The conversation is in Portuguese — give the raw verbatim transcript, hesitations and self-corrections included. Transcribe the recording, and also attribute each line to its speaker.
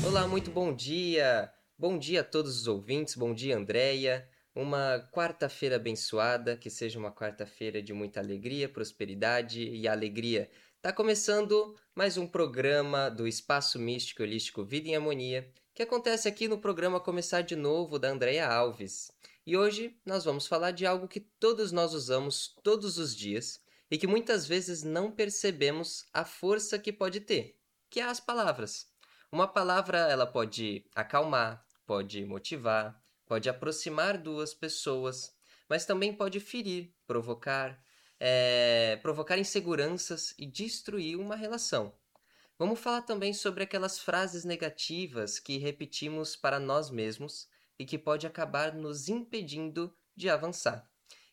Speaker 1: Olá, muito bom dia! Bom dia a todos os ouvintes, bom dia, Andréia. Uma quarta-feira abençoada, que seja uma quarta-feira de muita alegria, prosperidade e alegria. Tá começando mais um programa do Espaço Místico e Holístico Vida em Harmonia, que acontece aqui no programa Começar de Novo, da Andréia Alves. E hoje nós vamos falar de algo que todos nós usamos todos os dias e que muitas vezes não percebemos a força que pode ter, que é as palavras. Uma palavra, ela pode acalmar, pode motivar, pode aproximar duas pessoas, mas também pode ferir, provocar, é, provocar inseguranças e destruir uma relação. Vamos falar também sobre aquelas frases negativas que repetimos para nós mesmos e que pode acabar nos impedindo de avançar.